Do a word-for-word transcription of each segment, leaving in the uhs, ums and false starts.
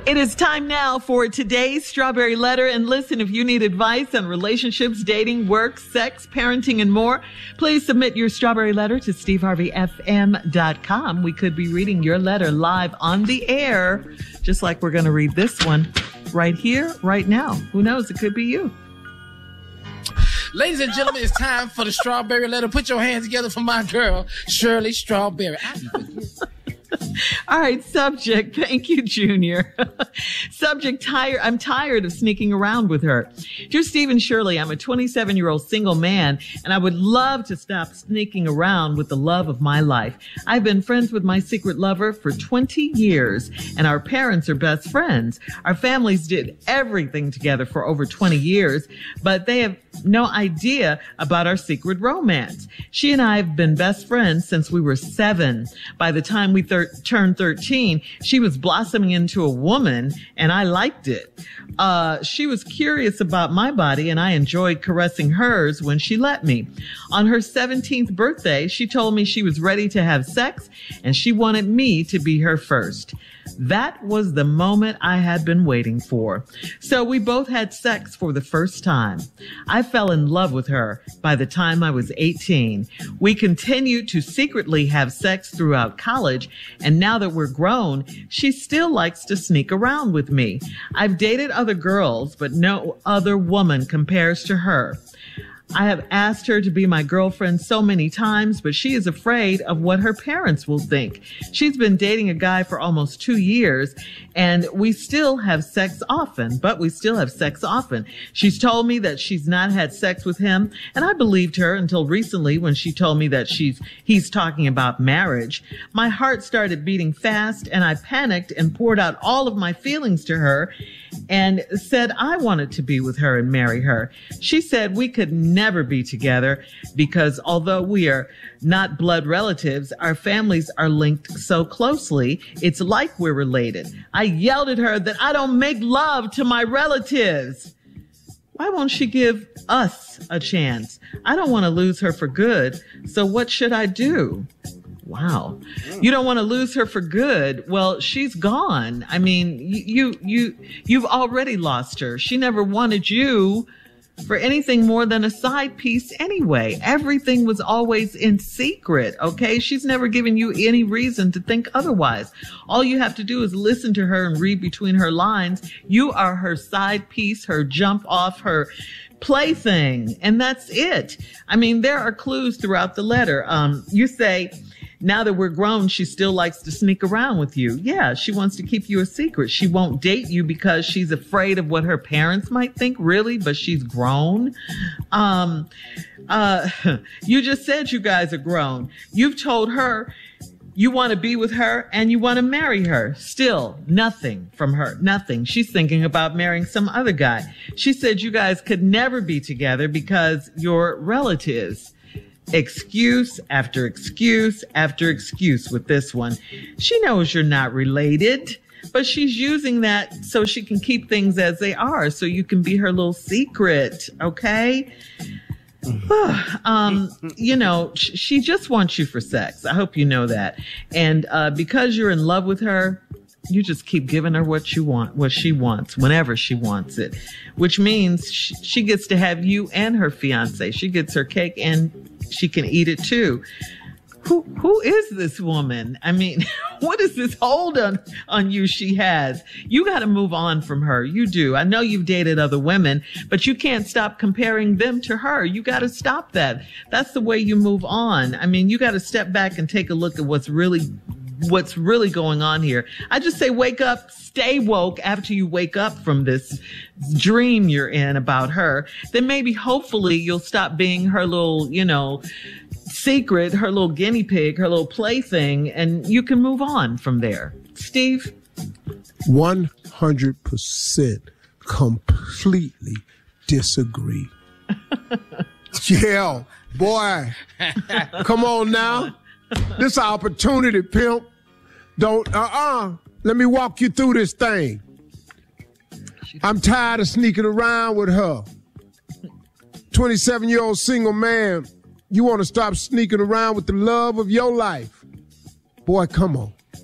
It is time now for today's Strawberry Letter. And listen, if you need advice on relationships, dating, work, sex, parenting, and more, please submit your Strawberry Letter to steve harvey f m dot com. We could be reading your letter live on the air, just like we're going to read this one right here, right now. Who knows? It could be you. Ladies and gentlemen, it's time for the Strawberry Letter. Put your hands together for my girl, Shirley Strawberry. I forget. All right, subject. Thank you, Junior. Subject, tired. I'm tired of sneaking around with her. Dear Steve and Shirley, I'm a twenty-seven-year-old single man, and I would love to stop sneaking around with the love of my life. I've been friends with my secret lover for twenty years, and our parents are best friends. Our families did everything together for over twenty years, but they have no idea about our secret romance. She and I have been best friends since we were seven. By the time we thir- turned thirteen, she was blossoming into a woman, and I liked it. Uh, she was curious about my body, and I enjoyed caressing hers when she let me. On her seventeenth birthday, she told me she was ready to have sex, and she wanted me to be her first. That was the moment I had been waiting for. So we both had sex for the first time. I fell in love with her by the time I was eighteen. We continued to secretly have sex throughout college, and now that we're grown, she still likes to sneak around with me. I've dated other girls, but no other woman compares to her. I have asked her to be my girlfriend so many times, but she is afraid of what her parents will think. She's been dating a guy for almost two years, and we still have sex often, but we still have sex often. She's told me that she's not had sex with him, and I believed her until recently when she told me that she's he's talking about marriage. My heart started beating fast, and I panicked and poured out all of my feelings to her and said I wanted to be with her and marry her. She said we could never be together because although we are not blood relatives, our families are linked so closely, it's like we're related. I yelled at her that I don't make love to my relatives. Why won't she give us a chance? I don't want to lose her for good, so what should I do? Wow. You don't want to lose her for good. Well, she's gone. I mean, you, you, you, you've already lost her. She never wanted you for anything more than a side piece anyway. Everything was always in secret. Okay. She's never given you any reason to think otherwise. All you have to do is listen to her and read between her lines. You are her side piece, her jump off, her plaything. And that's it. I mean, there are clues throughout the letter. Um, you say, now that we're grown, she still likes to sneak around with you. Yeah, she wants to keep you a secret. She won't date you because she's afraid of what her parents might think, really, but she's grown. Um, uh, you just said you guys are grown. You've told her you want to be with her and you want to marry her. Still, nothing from her, nothing. She's thinking about marrying some other guy. She said you guys could never be together because you're relatives. Excuse after excuse after excuse with this one. She knows you're not related, but she's using that so she can keep things as they are, so you can be her little secret, okay? um, you know, sh- she just wants you for sex. I hope you know that. And uh, because you're in love with her, you just keep giving her what you want, what she wants, whenever she wants it, which means sh- she gets to have you and her fiance. She gets her cake and she can eat it too. Who, who is this woman? I mean, what is this hold on, on you she has? You got to move on from her. You do. I know you've dated other women, but you can't stop comparing them to her. You got to stop that. That's the way you move on. I mean, you got to step back and take a look at what's really what's really going on here. I just say wake up, stay woke after you wake up from this dream you're in about her. Then maybe hopefully you'll stop being her little, you know, secret, her little guinea pig, her little plaything, and you can move on from there. Steve? one hundred percent completely disagree. Yeah, boy. Come on now. This opportunity, pimp. Don't, uh-uh. Let me walk you through this thing. I'm tired of sneaking around with her. twenty-seven-year-old single man. You want to stop sneaking around with the love of your life. Boy, come on.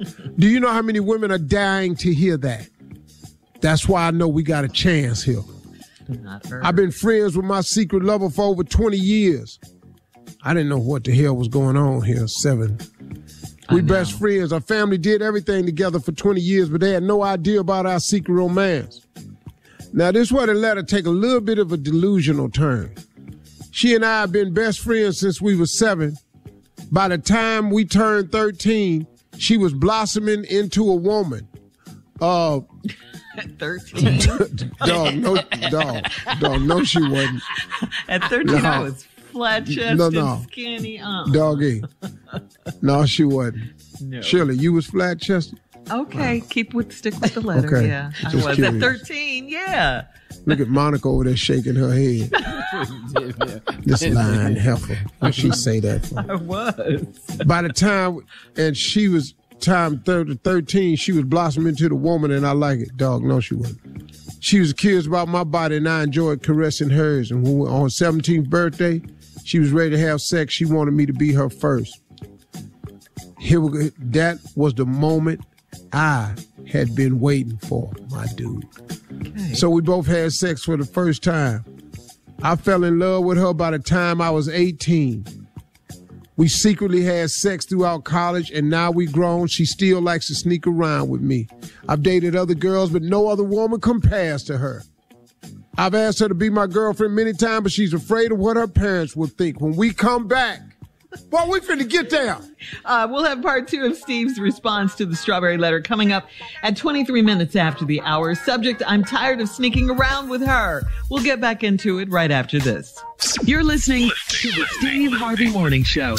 Do you know how many women are dying to hear that? That's why I know we got a chance here. Not her. I've been friends with my secret lover for over twenty years. I didn't know what the hell was going on here, seven. We best friends. Our family did everything together for twenty years, but they had no idea about our secret romance. Now, this is where the letter take a little bit of a delusional turn. She and I have been best friends since we were seven. By the time we turned thirteen, she was blossoming into a woman. Uh, At thirteen? dog, no, dog, dog, no, she wasn't. At thirteen, No. I was flat-chested, No, no. skinny. Uh. Doggy. No, she wasn't. No. Shirley, you was flat-chested? Okay, keep with stick with the letter. Okay, Yeah, I just was curious. at thirteen. Yeah. Look at Monica over there shaking her head. This lying heifer. What she say that for? I was. By the time, and she was time thir- thirteen, she was blossoming into the woman, and I like it. Dog, no, she wasn't. She was curious about my body, and I enjoyed caressing hers. And when we, on her seventeenth birthday, she was ready to have sex. She wanted me to be her first. Here we go. That was the moment I had been waiting for, my dude. Okay. So we both had sex for the first time. I fell in love with her by the time I was eighteen. We secretly had sex throughout college, and now we grown. She still likes to sneak around with me. I've dated other girls, but no other woman compares to her. I've asked her to be my girlfriend many times, but she's afraid of what her parents will think. When we come back, boy, we finna get there. Uh, we'll have part two of Steve's response to the strawberry letter coming up at twenty-three minutes after the hour. Subject, I'm tired of sneaking around with her. We'll get back into it right after this. You're listening to the Steve Harvey Morning Show.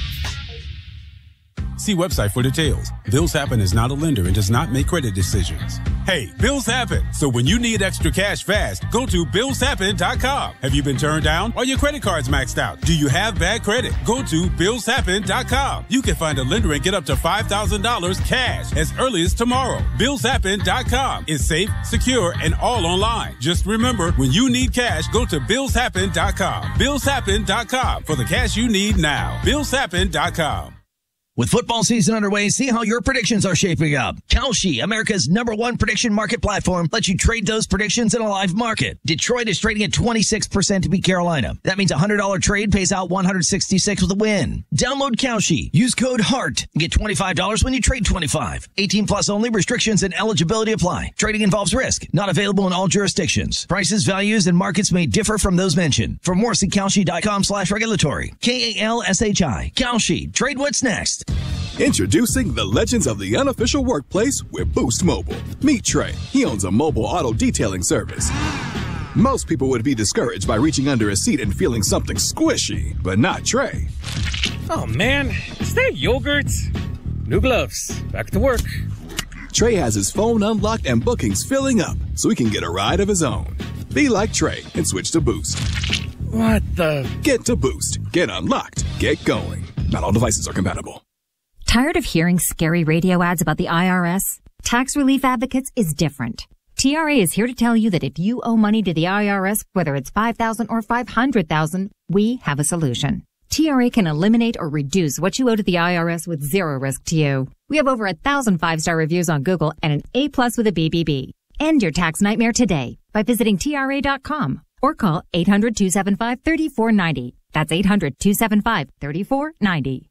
See website for details. Bills Happen is not a lender and does not make credit decisions. Hey, bills happen. So when you need extra cash fast, go to bills happen dot com. Have you been turned down? Are your credit cards maxed out? Do you have bad credit? Go to bills happen dot com. You can find a lender and get up to five thousand dollars cash as early as tomorrow. bills happen dot com is safe, secure, and all online. Just remember, when you need cash, go to bills happen dot com. bills happen dot com for the cash you need now. bills happen dot com. With football season underway, see how your predictions are shaping up. Kalshi, America's number one prediction market platform, lets you trade those predictions in a live market. Detroit is trading at twenty-six percent to beat Carolina. That means a one hundred dollars trade pays out one hundred sixty-six with a win. Download Kalshi. Use code HEART and get twenty-five dollars when you trade twenty-five. eighteen plus only. Restrictions and eligibility apply. Trading involves risk. Not available in all jurisdictions. Prices, values, and markets may differ from those mentioned. For more, see Kalshi.com slash regulatory. K A L S H I. Kalshi. Trade what's next. Introducing the legends of the unofficial workplace with Boost Mobile. Meet Trey. He owns a mobile auto detailing service. Most people would be discouraged by reaching under a seat and feeling something squishy, but not Trey. Oh man, is that yogurt? New gloves. Back to work. Trey has his phone unlocked and bookings filling up, so he can get a ride of his own. Be like Trey and switch to Boost. What the? Get to Boost. Get unlocked. Get going. Not all devices are compatible. Tired of hearing scary radio ads about the I R S? Tax Relief Advocates is different. T R A is here to tell you that if you owe money to the I R S, whether it's five thousand dollars or five hundred thousand dollars, we have a solution. T R A can eliminate or reduce what you owe to the I R S with zero risk to you. We have over a thousand five-star reviews on Google and an A plus with a B B B. End your tax nightmare today by visiting T R A dot com or call eight hundred, two seven five, three four nine zero. That's eight hundred, two seven five, three four nine zero.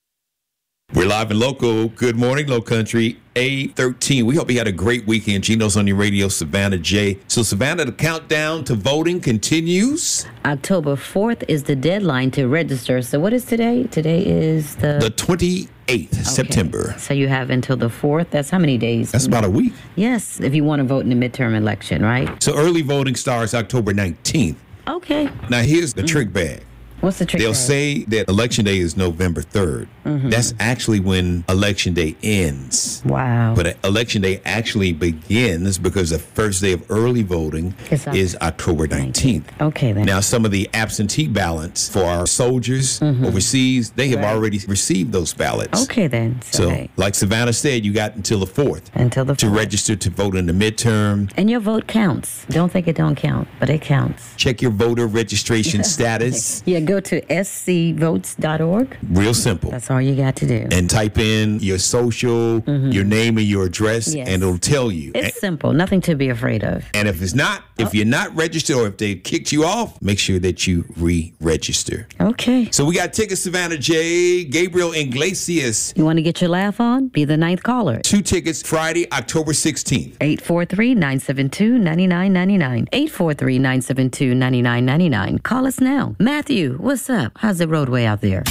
We're live and local. Good morning, Low Country. A thirteen. We hope you had a great weekend. Gino's on your radio, Savannah J. So, Savannah, the countdown to voting continues. October fourth is the deadline to register. So, what is today? Today is the... The twenty-eighth, okay. September. So, you have until the fourth. That's how many days? That's about a week. Yes, if you want to vote in the midterm election, right? So, early voting starts October nineteenth. Okay. Now, here's the mm-hmm. trick bag. What's the trick? They'll bag? say that Election Day is November third. Mm-hmm. That's actually when Election Day ends. Wow. But Election Day actually begins because the first day of early voting it's is October nineteenth. Okay, then. Now, some of the absentee ballots for our soldiers mm-hmm. overseas, they have right. already received those ballots. Okay, then. So, so like Savannah said, you got until the fourth. Until the fourth. To register to vote in the midterm. And your vote counts. Don't think it don't count, but it counts. Check your voter registration status. Yeah, go Go to s c votes dot org. Real simple. That's all you got to do. And type in your social, mm-hmm. your name and your address, yes. and it'll tell you. It's and, simple. Nothing to be afraid of. And if it's not, if oh. you're not registered or if they kicked you off, make sure that you re-register. Okay. So we got tickets, Savannah J, Gabriel Iglesias. You want to get your laugh on? Be the ninth caller. Two tickets Friday, October sixteenth. eight four three, nine seven two, nine nine nine nine. eight four three, nine seven two, nine nine nine nine. Call us now. Matthew, what's up? How's the roadway out there?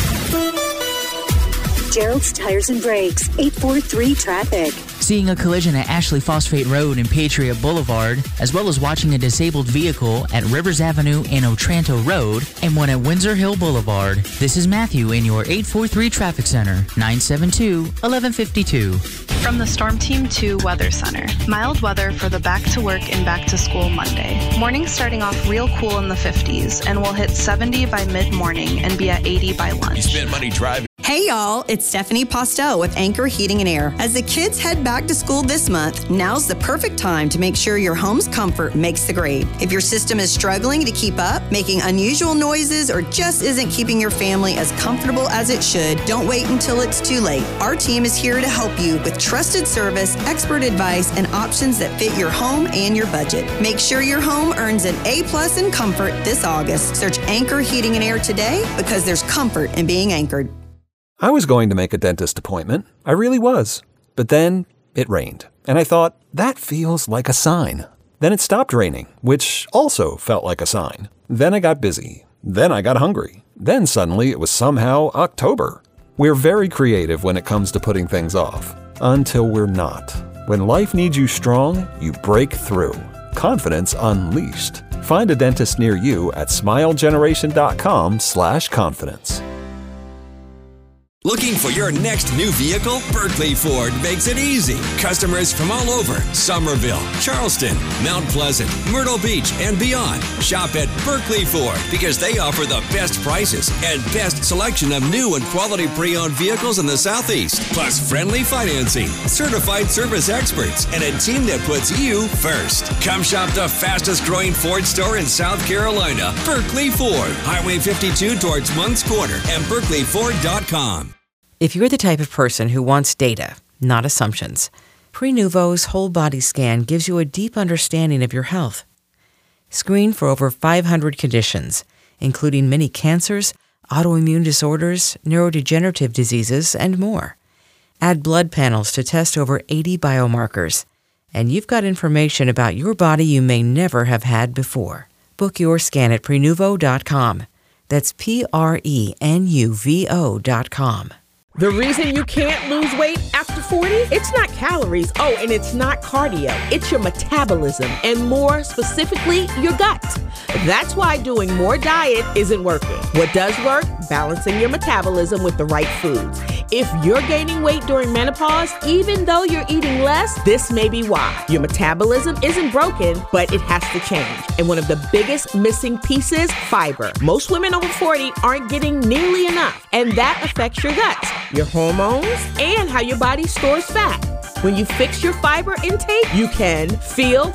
Gerald's Tires and Brakes, eight four three traffic. Seeing a collision at Ashley Phosphate Road and Patriot Boulevard, as well as watching a disabled vehicle at Rivers Avenue and Otranto Road, and one at Windsor Hill Boulevard. This is Matthew in your eight four three Traffic Center, nine seven two, one one five two. From the Storm Team two Weather Center. Mild weather for the back to work and back to school Monday. Morning starting off real cool in the fifties and will hit seventy by mid-morning and be at eighty by lunch. You spend money driving. Hey y'all, it's Stephanie Postel with Anchor Heating and Air. As the kids head back to school this month, now's the perfect time to make sure your home's comfort makes the grade. If your system is struggling to keep up, making unusual noises, or just isn't keeping your family as comfortable as it should, don't wait until it's too late. Our team is here to help you with trusted service, expert advice, and options that fit your home and your budget. Make sure your home earns an A plus in comfort this August. Search Anchor Heating and Air today because there's comfort in being anchored. I was going to make a dentist appointment. I really was. But then it rained. And I thought, that feels like a sign. Then it stopped raining, which also felt like a sign. Then I got busy. Then I got hungry. Then suddenly it was somehow October. We're very creative when it comes to putting things off. Until we're not. When life needs you strong, you break through. Confidence unleashed. Find a dentist near you at smilegeneration.com slash confidence. Looking for your next new vehicle? Berkeley Ford makes it easy. Customers from all over Somerville, Charleston, Mount Pleasant, Myrtle Beach, and beyond shop at Berkeley Ford because they offer the best prices and best selection of new and quality pre-owned vehicles in the Southeast. Plus friendly financing, certified service experts, and a team that puts you first. Come shop the fastest growing Ford store in South Carolina, Berkeley Ford, Highway fifty-two towards Moncks Corner, and berkeley ford dot com. If you're the type of person who wants data, not assumptions, Prenuvo's whole body scan gives you a deep understanding of your health. Screen for over five hundred conditions, including many cancers, autoimmune disorders, neurodegenerative diseases, and more. Add blood panels to test over eighty biomarkers, and you've got information about your body you may never have had before. Book your scan at prenuvo dot com. That's P R E N U V O dot com. The reason you can't lose weight after forty? It's not calories. Oh, and it's not cardio. It's your metabolism, and more specifically, your gut. That's why doing more diet isn't working. What does work? Balancing your metabolism with the right foods. If you're gaining weight during menopause, even though you're eating less, this may be why. Your metabolism isn't broken, but it has to change. And one of the biggest missing pieces, fiber. Most women over forty aren't getting nearly enough, and that affects your gut, your hormones, and how your body stores fat. When you fix your fiber intake, you can feel